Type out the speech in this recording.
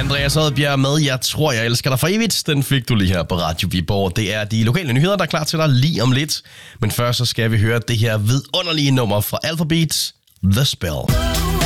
Andreas Oddbjerg med Jeg tror, jeg elsker dig for evigt. Den fik du lige her på Radio Viborg. Det er de lokale nyheder, der er klar til dig lige om lidt. Men først så skal vi høre det her vidunderlige nummer fra Alphabeat, The Spell.